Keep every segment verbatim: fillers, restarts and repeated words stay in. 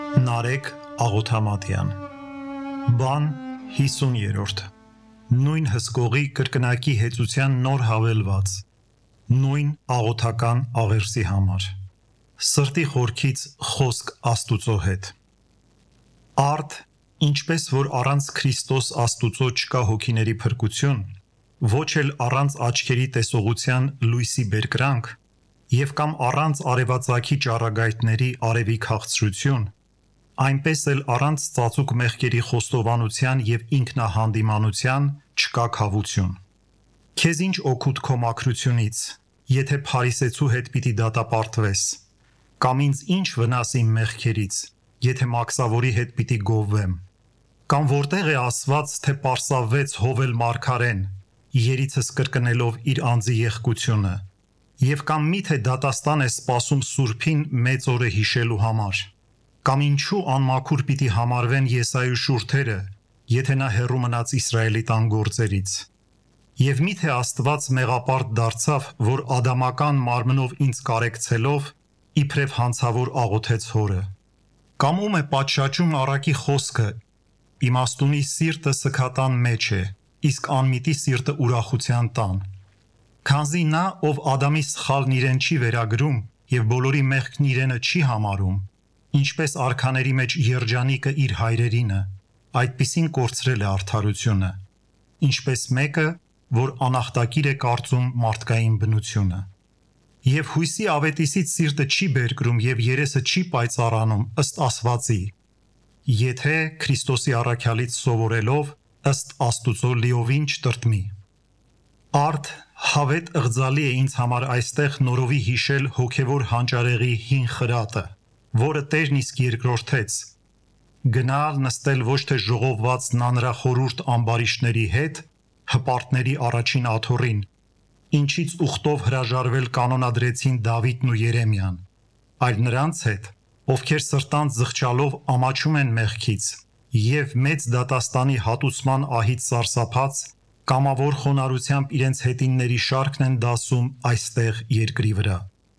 Նարեկ Աղոթամատյան Բան հիսուներորդ Նույն հսկողի կրկնակի հեծության նոր հավելված Նույն աղոթական աղերսի համար Սրտի խորքից խոսք Աստուծո հետ Արդ, ինչպես որ առանց Քրիստոս Աստուծո չկա հոգիների փրկություն, ոչ էլ առանց աչքերի տեսողության լույսի բերկրանք, և կամ առանց արևածագի ճառագայթների արևի քաղցրություն, այնպես էլ առանց ծածուկ մեղքերի խոստովանության և ինքնահանդիմանության չկա քավություն։ Քեզ ինչ օգուտ քո մաքրությունից, եթե փարիսեցու հետ պիտի դատապարտվես, կամ ինձ ինչ վնաս իմ մեղքերից, եթե մաքսավորի հետ պիտի գովվեմ, կամ որտեղ է ասված, թե պարսավվեց Հովել մարգարեն, երիցս կրկնելով իր անձի եղկությունը, և կամ միթե դատաստան է սպասում սուրբին մեծ օրը հիշելու համար, կամ ինչու անմաքուր պիտի համարվեն Եսայի շուրթերը, եթե նա հեռու մնաց Իսրայելի տան գործերից, և միթե Աստված մեղապարտ դարձավ, որ ադամական մարմնով ինձ կարեկցելով, իբրև հանցավոր աղոթեց Հորը, կամ ում է պատշաճում առակի խոսքը, իմաստունի սիրտը սգատան մեջ է, իսկ անմիտի սիրտը ուրախության տան, քանզի նա, ով Ադամի սխալն իրեն չի վերագրում և բոլորի մեղքն իրենը չի համարում, ինչպես արքաների մեջ երջանիկը իր հայրերինը, այդպիսին կորցրել է արդարությունը, ինչպես մեկը, որ անախտակիր է կարծում մարդկային բնությունը։ Եվ հույսի ավետիսից սիրտը չի բերկրում և երեսը չի պայծառանում ըստ ասվածի, եթե Քրիստոսի առաքյալից սովորելով ըստ Աստուծո լիովին չտրտմի։ Արդ հավետ ըղձալի է ինձ համար այստեղ նորովի հիշել հոգևոր հանճարեղի հին խրատը, որը Տերն իսկ երկրորդեց, գնալ նստել ոչ թե ժողովված նանրախորուրդ ամբարիշտների հետ, հպարտների առաջին աթոռին, ինչից ուխտով հրաժարվել կանոնադրեցին Դավիթն ու Երեմիան, այլ նրանց հետ, ովքեր սրտանց զղջալով ամաչում են մեղքից և մեծ դատաստանի հատուցման ահից սարսափած, կամավոր խոնարհությամբ իրենց հետինների շարքն են դասում այստեղ երկրի վրա։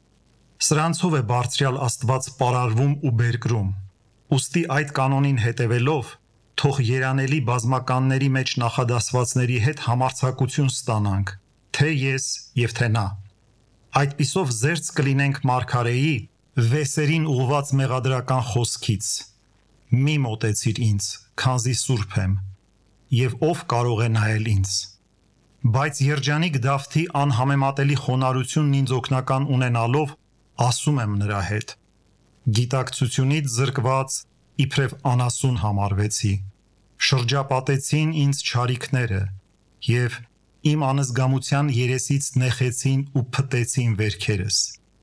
Սրանցով է բարձրյալ Աստված պարարվում ու բերկրում, ուստի այդ կանոնին հետևելով, թող երանելի բազմականների մեջ նախադասվածների հետ համարձակություն ստանանք, թե ես և թե նա։ Այդպիսով զերծ կլինենք մարգարեի վեսերին ուղված մեղադրական խոսքից. «Մի մոտեցիր ինձ, քանզի սուրբ եմ, և ով կարող է նայել ինձ»։ Բայց երջանիկ Դավթի անհամեմատելի խոնարհությունն ինձ օգնական ունենալով, ասում եմ նրա հետ. «Գիտակցությունից զրկված իբրև անասուն համարվեցի, շրջապատեցին ինձ չարիքները և իմ անզգամության երեսից նեխեցին ու փտեցին վերքերս։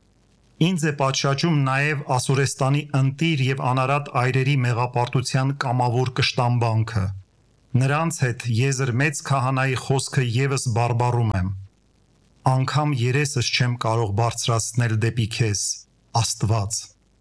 Ինձ է պատշաճում նաև Ասորեստանի ընտիր և անարատ այրերի մեղապարտության կամավոր կշտամբանքը, նրանց հետ եզր մեծ քահանայի խոսքը ևս բարբառում եմ, անգամ երեսս չեմ կարող բարձրացնել դեպի քեզ, Աստված։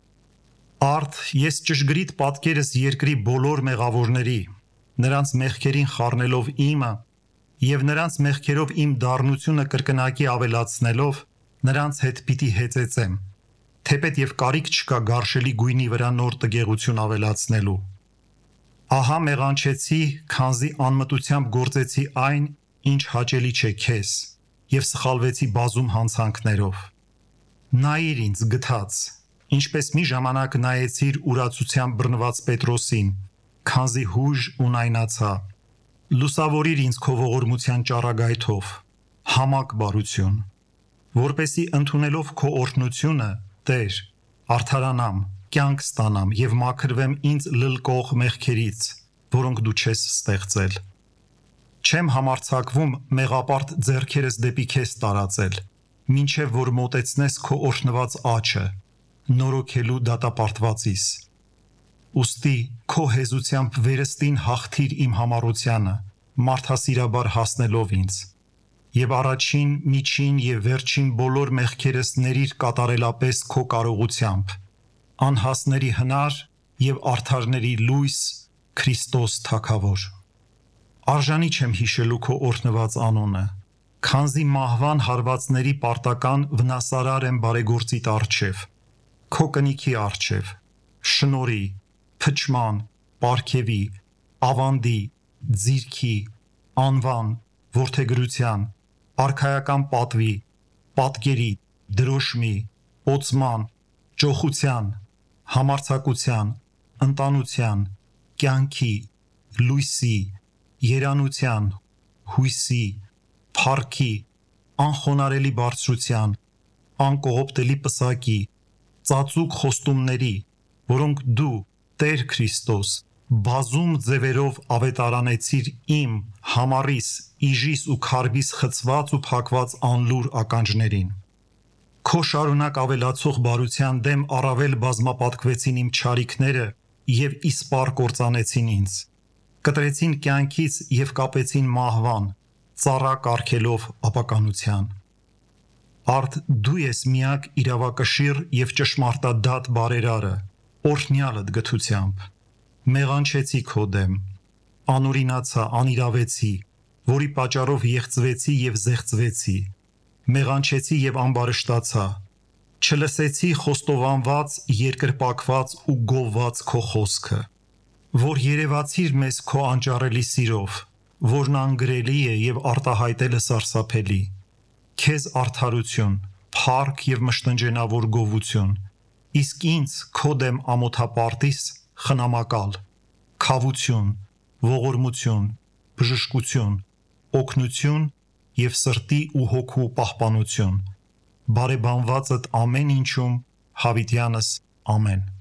Արդ ես ճշգրիտ պատկերս երկրի բոլոր մեղավորների, նրանց մեղքերին խառնելով իմը և նրանց մեղքերով իմ դառնությունը կրկնակի ավելացնելով, նրանց հետ պիտի հեծեծեմ, թեպետ և կարիք չկա գարշելի գույնի վրա նոր տգեղություն ավելացնելու։ Ահա մեղանչեցի, քանզի անմտությամբ գործեցի այն, ինչ հաճելի չէ քեզ, և սխալվեցի բազում հանցանքներով։ Նայիր ինձ գթած, ինչպես մի ժամանակ նայեցիր ուրացությամբ բռնված Պետրոսին, քանզի հույժ ունայնացա, լուսավորիր ինձ քո ողորմության ճառագայթով, համակ բարություն, որպեսզի ընդունելով քո օրհնությունը, Տեր, արդարանամ, կյանք ստանամ և մաքրվեմ ինձ լլկող մեղքերից, որոնք դու չես ստեղծել։ Չեմ համարձակվում մեղապարտ ձեռքերս դեպի քեզ տարածել, մինչև որ մոտեցնես քո օրհնված աջը, նորոգելու դատապարտվածիս։ Ուստի քո հեզությամբ վերստին հաղթիր իմ համառությանը, մարդասիրաբար հասնելով ինձ, և առաջին, միջին և վերջին բոլոր մեղքերս ներիր կատարելապես քո կարողությամբ, անհասների հնար և արդարների լույս, Քրիստոս Թագավոր։ Արժանի չեմ հիշելու քո օրհնված անունը, քանզի մահվան հարվածների պարտական վնասարար եմ բարեգործիդ առջև, քո կնիքի առջև, շնորհի, թչման, պարգևի, ավանդի, ձիրքի, անվան, որդեգրության, արքայական պատվի, պատկերի, դրոշմի, օծման, ճոխության, համարձակության, ընտանության, կյանքի, լույսի, երանության, հույսի, փառքի, անխոնարելի բարձրության, անկողոպտելի պսակի, ծածուկ խոստումների, որոնք դու, Տեր Քրիստոս, բազում ձևերով ավետարանեցիր իմ, համառիս, իժիս ու քարբիս խցված ու փակված անլուր ականջներին։ Քո շարունակ ավելացող բարության դեմ առավել բազմապատկվեցին իմ չարիքները և իսպառ կործանեցին ինձ, կտրեցին կյանքից և կապեցին մահվան, ծառա կարգելով ապականության։ Արդ դու ես միակ իրավակշիռ և ճշմարտադատ բարերարը, օրհնյալդ գթությամբ։ Մեղանչեցի քո դեմ, անօրինացա, անիրավեցի, որի պատճառով եղծվեցի և զեղծվեցի, մեղանչեցի և ամբարշտացա, չլսեցի խոստովանված, երկրպագված ու գովված քո խոսքը, որ երևացիր մեզ քո անճառելի սիրով, որն անգրելի է և արտահայտելը սարսափելի, քեզ արդարություն, փառք և մշտնջենավոր գովություն, իսկ ինձ քո դեմ ամոթապարտիս խնամակալ, քավություն, ողորմություն, բժշկություն, օգնություն և սրտի ու հոգու պահպանություն, բարեբանվածդ ամեն ինչում հավիտյանս ամեն։